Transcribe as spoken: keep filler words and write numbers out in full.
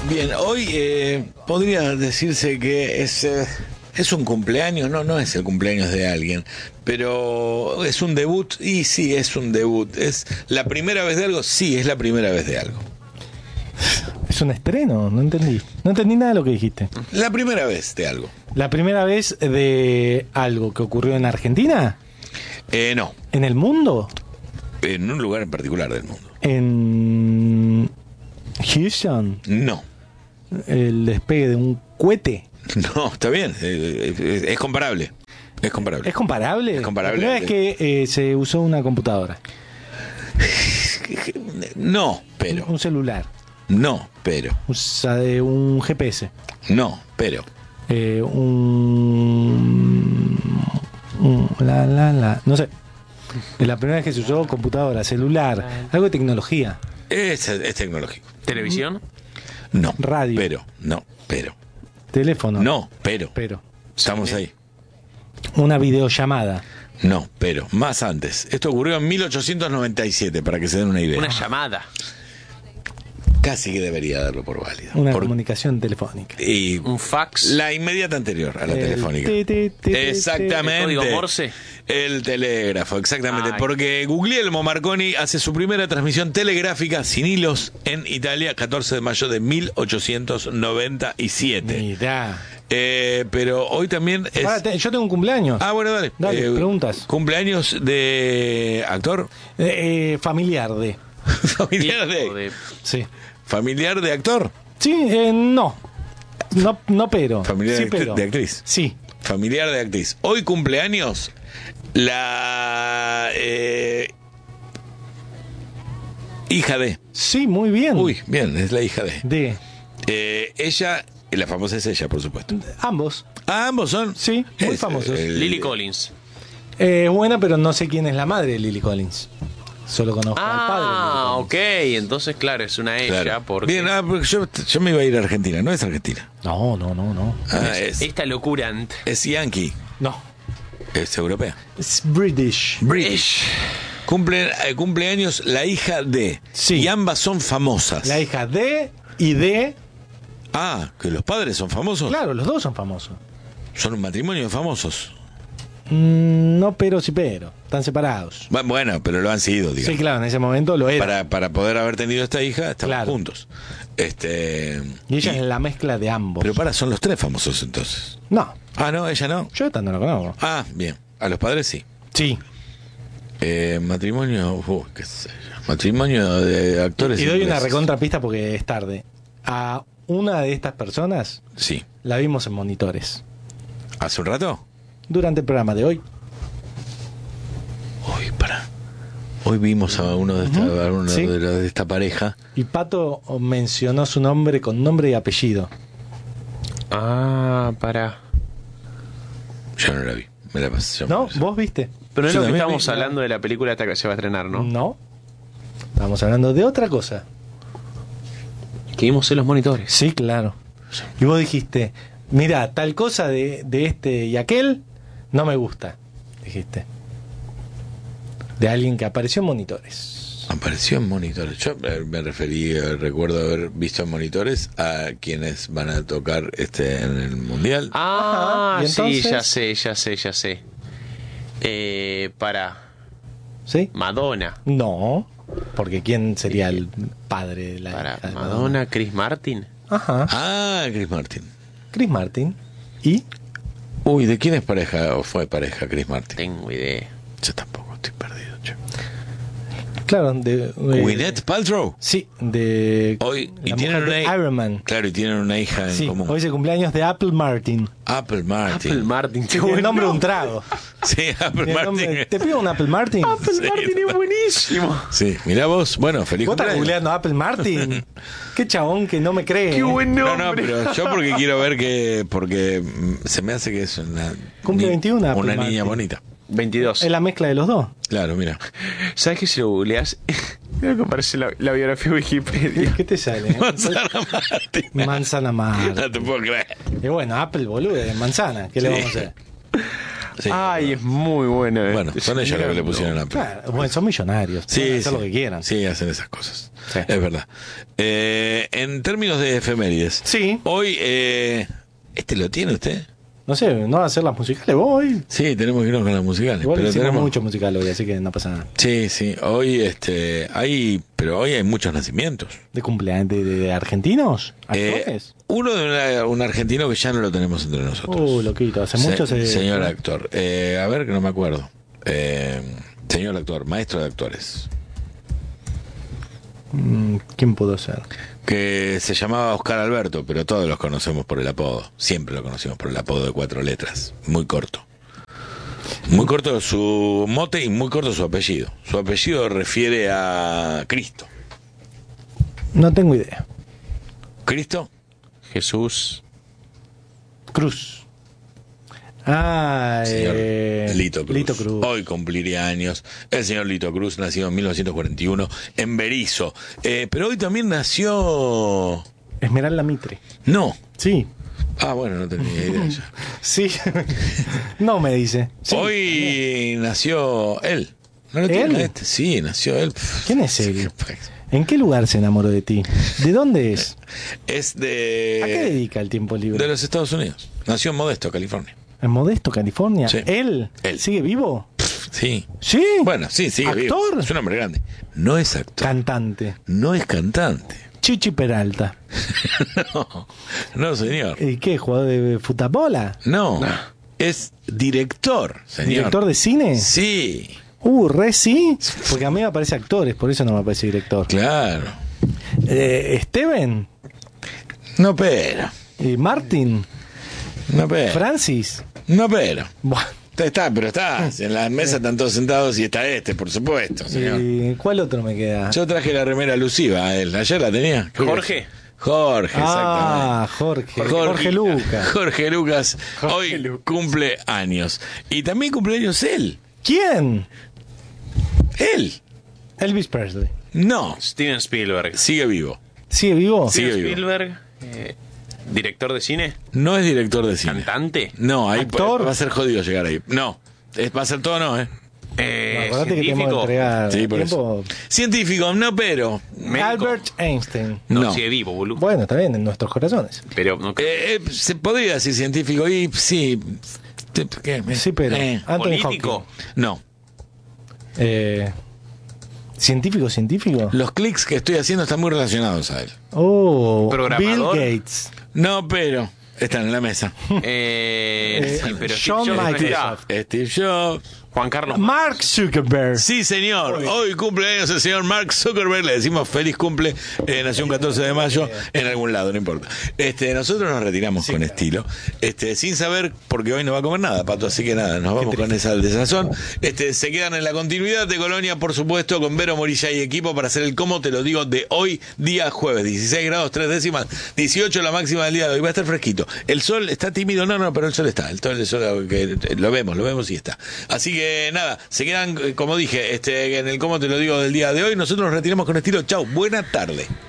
Bien, hoy eh, podría decirse que es, eh, es un cumpleaños, no, no es el cumpleaños de alguien, pero es un debut, y sí, es un debut. ¿Es la primera vez de algo? Sí, es la primera vez de algo. Es un estreno, no entendí. No entendí nada de lo que dijiste. La primera vez de algo. ¿La primera vez de algo que ocurrió en Argentina? Eh, no, ¿En el mundo? en un lugar en particular del mundo. ¿En Houston? No, ¿El despegue de un cohete? no, está bien, eh, eh, es comparable. Es comparable. ¿Es comparable? Es comparable. La primera vez que eh, se usó una computadora. No, pero. Un celular. No, pero. Usa de un G P S. No, pero. Eh, un, un- La, la, la. No sé. Es la primera vez que se usó computadora, celular, algo de tecnología. Es, es tecnológico. ¿Televisión? No. Radio. Pero, no, pero. Teléfono. No, pero. Pero. Estamos ahí. Una videollamada. No, pero. Más antes. Esto ocurrió en mil ochocientos noventa y siete, para que se den una idea. Una llamada. Casi que debería darlo por válido. Una Por- comunicación telefónica. y Un fax. la inmediata anterior a la El telefónica. ti, ti, ti, ti, Exactamente. ¿El código Morse? El telégrafo, exactamente. Ay. Porque Guglielmo Marconi hace su primera transmisión telegráfica sin hilos en Italia, catorce de mayo de mil ochocientos noventa y siete. Mirá. Eh, pero hoy también es... Pará, te- yo tengo un cumpleaños. Ah, bueno, dale. Dale, preguntas. Cumpleaños de actor. Eh, eh, familiar de. Familiar Hijo de... de- Sí. Familiar de actor. Sí, eh, no. No, no pero. Familiar sí, de, actri- pero. de actriz. Sí. Familiar de actriz. Hoy cumpleaños la eh, hija de. Sí, muy bien. Uy, bien, es la hija de. De. Eh, ella, la famosa es ella, por supuesto. Ambos. Ah, ambos son. Sí, muy Es, famosos. el- Lily Collins. Eh, buena, pero no sé quién es la madre de Lily Collins. Solo conozco al padre de Ah, Lily ok. Collins. Entonces, claro, es una ella. Claro. Porque Bien, ah, porque yo, yo me iba a ir a Argentina, no es Argentina. No, no, no, no. Ah, es, esta locura. es yankee, No. es europea. Es British. British. Cumple, eh, cumpleaños la hija de. Sí. Y ambas son famosas. La hija de y de. Ah, que los padres son famosos. Claro, los dos son famosos. Son un matrimonio de famosos. Mm, no, pero sí, pero. Están separados. Bu- Bueno, pero lo han sido, digamos. Sí, claro, en ese momento lo era. Para, para poder haber tenido esta hija, estaban Claro. juntos. Este. Y ella y- es la mezcla de ambos. Pero para, son los tres famosos entonces. No, Ah, no, ella no. yo esta no la conozco. Ah, bien. A los padres sí. Sí. Eh, matrimonio. Uh, qué sé yo. Matrimonio de actores. Y doy una ingleses. recontrapista porque es tarde. A una de estas personas Sí. la vimos en monitores. ¿Hace un rato? Durante el programa de hoy. Uy, para. Hoy vimos a uno de esta, a uno Sí. de, la- de esta pareja. Y Pato mencionó su nombre con nombre y apellido. Ah, para. Yo no la vi. Me la pasé. yo ¿No? me la- ¿Vos viste? Pero no es Yo lo que también estamos vi- hablando de la película esta que se va a estrenar, ¿no? No. Estamos hablando de otra cosa. Que vimos en los monitores. Sí, claro. Y vos dijiste, mira, tal cosa de, de este y aquel no me gusta. Dijiste. De alguien que apareció en monitores. Apareció en monitores. Yo eh, me referí, eh, recuerdo haber visto en monitores a quienes van a tocar este en el mundial. Ah, Ajá, ¿y sí, entonces? ya sé, ya sé, ya sé. Eh, para ¿Sí? Madonna. No. Porque ¿quién sería el padre de la Para hija de Madonna, Chris Martin. Ajá. Ah, Chris Martin. Chris Martin. ¿Y? Uy, ¿de quién es pareja o fue pareja Chris Martin? Tengo idea. Yo tampoco estoy perdido, che. Claro, de... eh, Gwyneth Paltrow. Sí, de... Hoy y la tienen mujer una de hi- Iron Man. Claro, y tienen una hija en Sí, común. hoy es el cumpleaños de Apple Martin. Apple Martin. Apple Martin, qué Tiene el buen nombre de un nombre. trago. Sí, Apple Tiene el Martin. nombre- ¿Te pido un Apple Martin? Apple Sí. Martin es buenísimo. Sí, mirá vos. Bueno, feliz ¿Vos estás cumpleaños. googleando Apple Martin? Qué chabón que no me cree. Qué ¿eh? buen No, nombre. no, pero yo porque quiero ver que... Porque mm, se me hace que es una... Cumple ni- veintiuno, Apple Una niña Martin. bonita. veintidós. Es la mezcla de los dos. Claro, mira. ¿Sabes que si lo googleas? Mira que aparece la, la biografía de Wikipedia. ¿Qué te sale? eh? Manzana Martin. Manzana Mar. No te puedo creer. Y bueno, Apple, boludo, de manzana. ¿Qué le Sí. vamos a hacer? Sí. Ay, es muy bueno. eh. Bueno, son ellos los que le pusieron la P. Claro, bueno, son millonarios. Sí, Pueden hacer sí. lo que quieran. Sí, hacen esas cosas. Sí. Es verdad. Eh, en términos de efemérides, Sí. hoy, eh, ¿este lo tiene usted? No sé, ¿no va a hacer las musicales voy? Sí, tenemos que irnos con las musicales. Igual pero hicimos tenemos... mucho musical hoy, así que no pasa nada. Sí, sí. Hoy, este, hay, pero hoy hay muchos nacimientos. ¿De cumpleaños de, de argentinos? Eh, ¿Actores? uno de una- un argentino que ya no lo tenemos entre nosotros. Uh, loquito, hace Se- mucho se... Señor actor. Eh, a ver, que no me acuerdo. Eh, señor actor, maestro de actores. Mm, ¿Quién pudo ser? Que se llamaba Oscar Alberto, pero todos los conocemos por el apodo. Siempre lo conocimos por el apodo de cuatro letras. Muy corto. Muy corto su mote y muy corto su apellido. Su apellido refiere a Cristo. No tengo idea. ¿Cristo? Jesús. Cruz. Ah, Señor eh, Lito Cruz. Lito Cruz. Hoy cumpliría años. El señor Lito Cruz, nacido en mil novecientos cuarenta y uno en Berizo. Eh, pero hoy también nació... Esmeralda Mitre. No. Sí. Ah, bueno, no tenía idea ya. Sí. No me dice. Sí. Hoy nació él. ¿No lo ¿Él? tiene este? Sí, nació él. ¿Quién es él? ¿En qué lugar se enamoró de ti? ¿De dónde es? Es de... ¿A qué dedica el tiempo libre? de los Estados Unidos. Nació en Modesto, California. ¿En Modesto, California? Sí. ¿Él? Él. ¿Sigue vivo? Sí. Sí. Bueno, sí, sí. ¿Actor? Es un hombre grande. No es actor. Cantante. No es cantante. Chichi Peralta. No, no, señor. ¿Y qué? ¿Jugador de futabola? No. Es director, señor. ¿Director de cine? Sí, Uh, re sí. Porque a mí me aparece actores, por eso no me aparece director. claro. Eh, Steven. No, pero. Eh, Martin. No, pero. Francis. No, pero. Buah. Está, pero está. En la mesa están todos sentados y está este, por supuesto, señor. Eh, ¿Cuál otro me queda? Yo traje la remera alusiva a él. ¿Ayer la tenía? Jorge. Jorge, Ah, exactamente. Jorge. Jorge Lucas. Jorge Lucas Jorge hoy Lucas. cumple años. Y también cumple años él. ¿Quién? Él. Elvis Presley. No. Steven Spielberg. Sigue vivo. ¿Sigue vivo? Sí. Sigue Steven vivo. Spielberg. eh, director de cine. No es director de cine. Cantante. No, ahí ¿Actor? va a ser jodido llegar ahí. No. Es- va a ser todo no, ¿eh? Eh, Acordate que tenemos que científico. entregar Sí, por tiempo. Científico, no, pero. Médico. Albert Einstein. No, No. sigue vivo, boludo. Bueno, está bien, en nuestros corazones. Pero no creo. Eh, eh, se podría decir científico y sí. te- ¿qué? Sí, pero. Eh, Anthony político. no. Hawking. Eh, ¿Científico, científico? Los clics que estoy haciendo están muy relacionados a él. Oh, Bill Programador. Gates. No, pero. Están en la mesa. Eh, Eh, sí, pero Shawn Steve Jobs no Microsoft. está. Steve Jobs. Juan Carlos. Mark Zuckerberg. Sí, señor. Hoy cumple años el señor Mark Zuckerberg. Le decimos feliz cumple. Eh, nació un catorce de mayo en algún lado, no importa. Este, nosotros nos retiramos con estilo. Este, sin saber, porque hoy no va a comer nada, Pato. Así que nada, nos vamos con esa desazón. Este, se quedan en la continuidad de Colonia, por supuesto, con Vero Morilla y equipo para hacer el cómo te lo digo de hoy, día jueves. dieciséis grados, tres décimas, dieciocho la máxima del día de hoy. Va a estar fresquito. El sol está tímido, no, no, pero el sol está. El sol, el sol que lo vemos, lo vemos y está. Así que nada, se quedan, eh, como dije, este, en el cómo te lo digo del día de hoy. Nosotros nos retiramos con estilo. Chau, buena tarde.